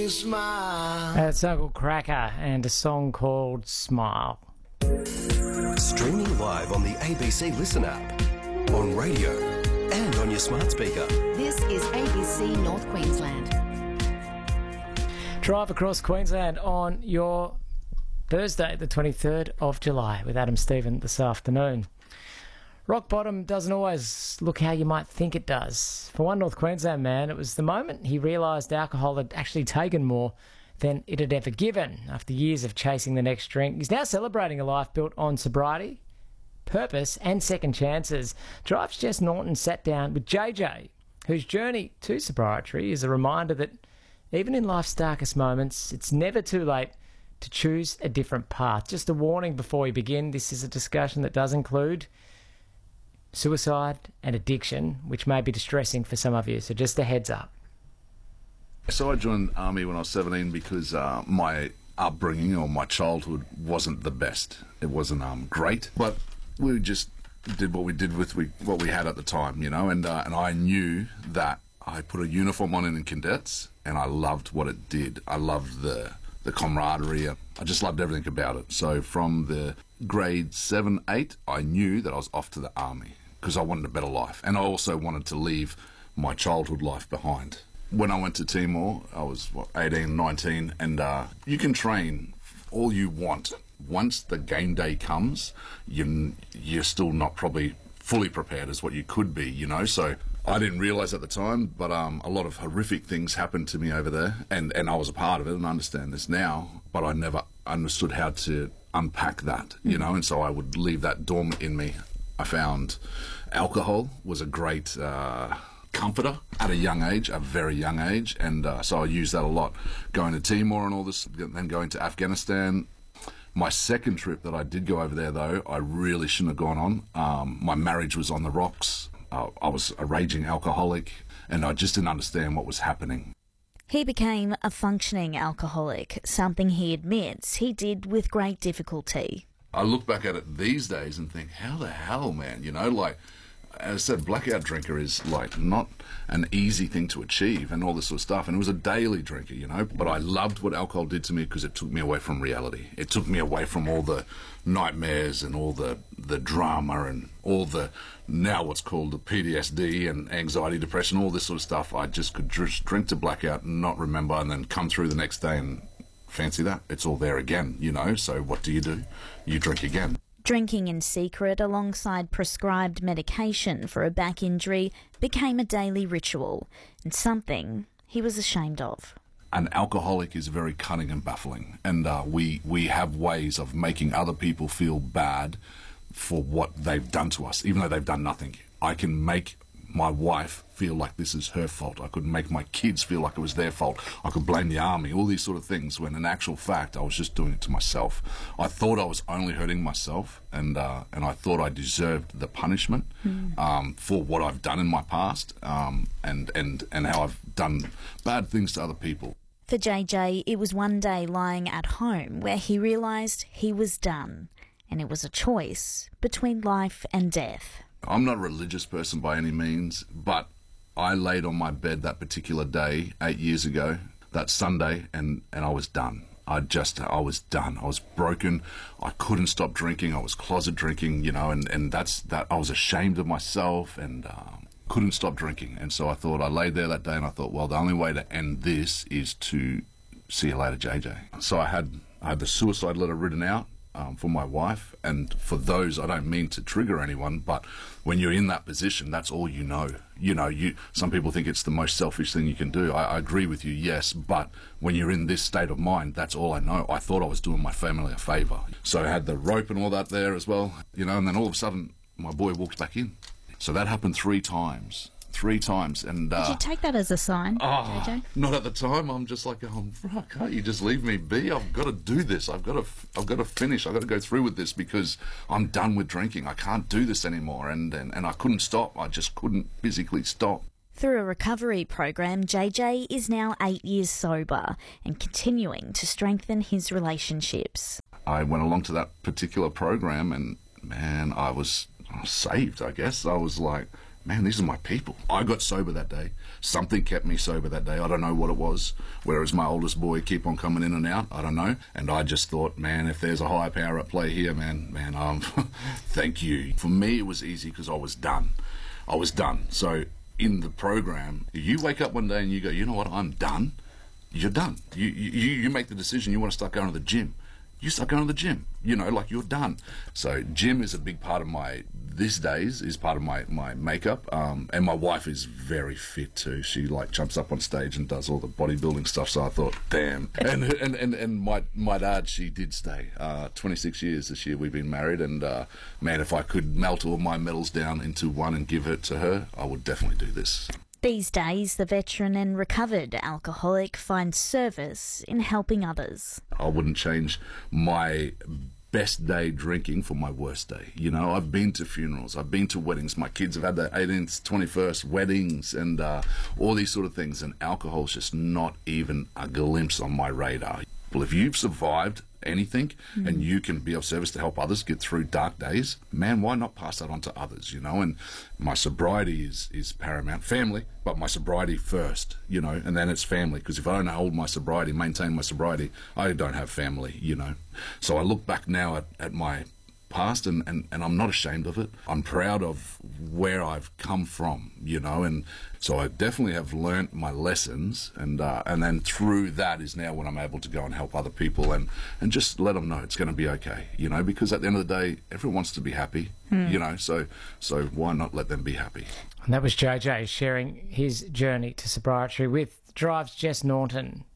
me smile. That's Uncle Cracker and a song called Smile. Streaming live on the ABC Listen app, on radio and on your smart speaker. This is ABC North Queensland. Drive across Queensland on your Thursday, the 23rd of July, with Adam Stephen this afternoon. Rock bottom doesn't always look how you might think it does. For one North Queensland man, it was the moment he realised alcohol had actually taken more than it had ever given. After years of chasing the next drink, he's now celebrating a life built on sobriety, purpose and second chances. Drive's Jess Norton sat down with JJ, whose journey to sobriety is a reminder that even in life's darkest moments, it's never too late to choose a different path. Just a warning before we begin, this is a discussion that does include suicide and addiction, which may be distressing for some of you, so just a heads up. So I joined Army when I was 17 because my upbringing or my childhood wasn't the best. It wasn't great, but we just did what we did with what we had at the time, you know, and I knew that I put a uniform on in cadets and I loved what it did. I loved the camaraderie. I just loved everything about it. So from the grade 7, 8, I knew that I was off to the Army because I wanted a better life. And I also wanted to leave my childhood life behind. When I went to Timor, I was 18, 19, and you can train all you want. Once the game day comes, you're still not probably fully prepared as what you could be, you know. So I didn't realise at the time, but a lot of horrific things happened to me over there, and I was a part of it, and I understand this now, but I never understood how to unpack that, you know, and so I would leave that dormant in me. I found alcohol was a great comforter at a young age, a very young age, and so I used that a lot. Going to Timor and all this, then going to Afghanistan. My second trip that I did go over there, though, I really shouldn't have gone on. My marriage was on the rocks. I was a raging alcoholic, and I just didn't understand what was happening. He became a functioning alcoholic, something he admits he did with great difficulty. I look back at it these days and think, how the hell, man? You know, like, as I said, blackout drinker is like not an easy thing to achieve and all this sort of stuff. And it was a daily drinker, you know, but I loved what alcohol did to me because it took me away from reality. It took me away from all the nightmares and all the drama and all the, now what's called the PTSD and anxiety, depression, all this sort of stuff. I just could just drink to blackout and not remember, and then come through the next day and fancy that. It's all there again, you know, so what do? You drink again. Drinking in secret alongside prescribed medication for a back injury became a daily ritual and something he was ashamed of. An alcoholic is very cunning and baffling, and we have ways of making other people feel bad for what they've done to us, even though they've done nothing. I can make my wife feel like this is her fault. I could make my kids feel like it was their fault. I could blame the army, all these sort of things, when in actual fact I was just doing it to myself. I thought I was only hurting myself, and I thought I deserved the punishment for what I've done in my past, and how I've done bad things to other people. For JJ, it was one day lying at home where he realised he was done, and it was a choice between life and death. I'm not a religious person by any means, but I laid on my bed that particular day 8 years ago, that Sunday, and I was done. I was done. I was broken. I couldn't stop drinking. I was closet drinking, you know, and that's that. I was ashamed of myself and couldn't stop drinking. And so I laid there that day and I thought, well, the only way to end this is to see you later, JJ. So I had the suicide letter written out for my wife, and for those, I don't mean to trigger anyone, but when you're in that position, that's all you know. You know, some people think it's the most selfish thing you can do. I agree with you, yes, but when you're in this state of mind, that's all I know. I thought I was doing my family a favour. So I had the rope and all that there as well, you know, and then all of a sudden, my boy walks back in. So that happened 3 times. 3 times, and did you take that as a sign, JJ? Not at the time. I'm just like, can't you just leave me be? I've got to do this. I've got to finish. I've got to go through with this because I'm done with drinking. I can't do this anymore, and I couldn't stop. I just couldn't physically stop. Through a recovery program, JJ is now 8 years sober and continuing to strengthen his relationships. I went along to that particular program, and man, I was saved. I guess I was like, man, these are my people. I got sober that day. Something kept me sober that day. I don't know what it was. Whereas my oldest boy keep on coming in and out. I don't know. And I just thought, man, if there's a higher power at play here, man, thank you. For me, it was easy because I was done. So in the program, you wake up one day and you go, you know what, I'm done. You're done. You make the decision you want to start going to the gym. You start going to the gym, like you're done. So gym is a big part of these days is part of my makeup. And my wife is very fit too. She jumps up on stage and does all the bodybuilding stuff. So I thought, damn. And my dad, she did stay 26 years this year we've been married. And man, if I could melt all my medals down into one and give it to her, I would definitely do this. These days, the veteran and recovered alcoholic finds service in helping others. I wouldn't change my best day drinking for my worst day. I've been to funerals, I've been to weddings. My kids have had their 18th, 21st weddings and all these sort of things. And alcohol's just not even a glimpse on my radar. Well, if you've survived anything and you can be of service to help others get through dark days, man, why not pass that on to others, And my sobriety is paramount. Family, but my sobriety first, and then it's family, because if I don't hold my sobriety, maintain my sobriety, I don't have family, So I look back now at my past and I'm not ashamed of it. I'm proud of where I've come from, and so I definitely have learnt my lessons and then through that is now when I'm able to go and help other people and just let them know it's going to be okay, because at the end of the day, everyone wants to be happy, so why not let them be happy? And that was JJ sharing his journey to sobriety with Drive's Jess Norton.